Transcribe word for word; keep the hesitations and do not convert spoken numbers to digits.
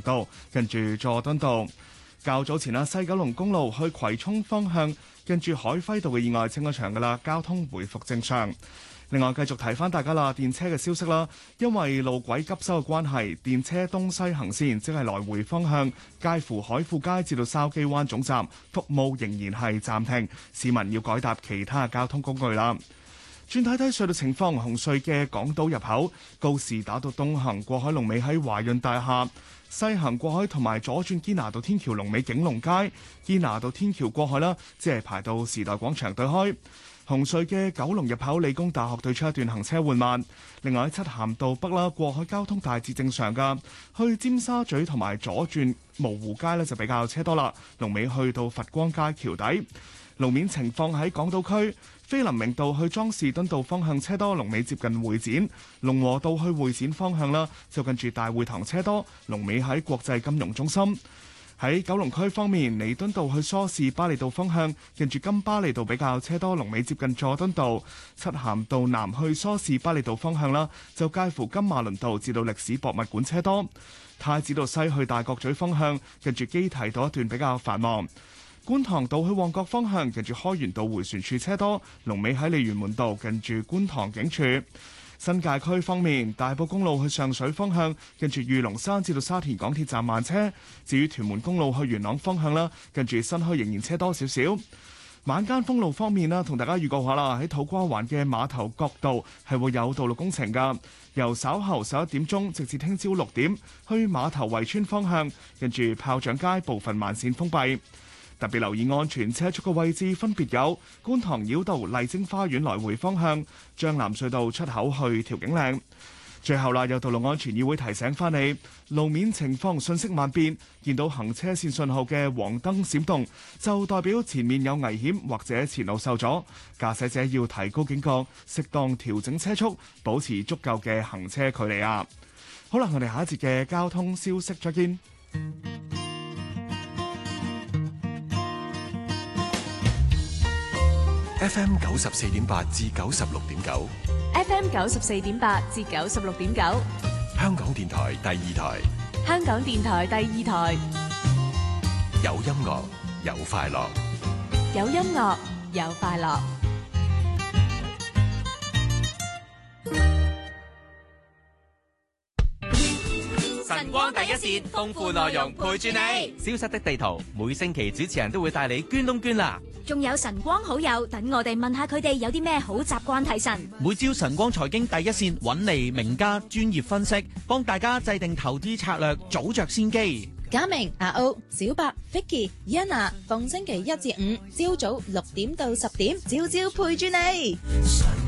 道，近住佐敦道。較早前啦，西九龍公路去葵涌方向，近住海輝道嘅意外清咗場噶啦，交通回復正常。另外，繼續提翻大家啦，電車嘅消息啦，因為路軌急修嘅關係，電車東西行線即係來回方向，介乎海富街至到筲箕灣總站服務仍然係暫停，市民要改搭其他交通工具啦。轉睇睇隧道情況，紅隧嘅港島入口告士打道東行過海龍尾喺華潤大廈，西行過海同埋左轉堅拿道天橋龍尾景隆街，堅拿道天橋過海啦，即係排到時代廣場對開。紅隧嘅九龍入口理工大學對出一段行車緩慢。另外喺漆咸道北啦，過海交通大致正常噶，去尖沙咀同埋左轉蕪湖街呢就比較車多啦，龍尾去到佛光街橋底。路面情況喺港島區，菲林明道去莊士敦道方向車多，龍尾接近會展；龍和道去會展方向啦，就近住大會堂車多，龍尾喺國際金融中心。喺九龍區方面，彌敦道去梳士巴利道方向，近住金巴利道比較車多，龍尾接近佐敦道；漆咸道南去梳士巴利道方向啦，就介乎金馬倫道至到歷史博物館車多；太子道西去大角咀方向，近住基提道一段比較繁忙。觀塘道去旺角方向，近住開源道迴旋處車多，龍尾喺鯉魚門道近住觀塘警署。新界區方面，大埔公路去上水方向，近住御龍山至到沙田港鐵站慢車。至於屯門公路去元朗方向啦，近住新墟仍然車多少少。晚間封路方面啦，同大家預告下啦，喺土瓜灣嘅馬頭角道係會有道路工程㗎，由稍後十一點鐘直至聽朝六點，去馬頭圍村方向，近住炮仗街部分慢線封閉。特別留意安全車速嘅位置分別有觀塘繞道麗晶花園來回方向、將藍隧道出口去調景嶺。最後啦，有道路安全議會提醒翻你，路面情況瞬息萬變，見到行車線信號嘅黃燈閃動，就代表前面有危險或者前路受阻，駕駛者要提高警覺，適當調整車速，保持足夠嘅行車距離啊！好啦，我哋下一節嘅交通消息再見。 F M 九十四點八至九十六點九 ，F M 九十四點八至九十六點九， 香港電台第二台， 香港電台第二台， 有音樂有快樂， 有音樂有快樂。 晨光第一線，豐富內容陪住你。消失的地圖，每星期主持人都會帶你捐窿捐罅。 仲有晨光好友，等我哋問下佢哋有啲咩好習慣提神。 每朝晨光財經第一線揾嚟名家專業分析，幫大家制定投資策略，早着先機。 嘉明、阿歐、小白、Vicky、Yana， 逢星期一至五朝早六點到十點，朝朝陪住你。